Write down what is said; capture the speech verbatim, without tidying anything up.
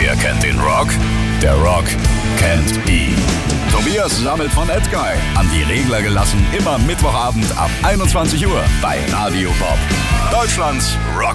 Wer kennt den Rock? Der Rock kennt ihn. Tobias sammelt von Edguy. An die Regler gelassen, immer Mittwochabend ab einundzwanzig Uhr bei Radio Bob. Deutschlands Rock.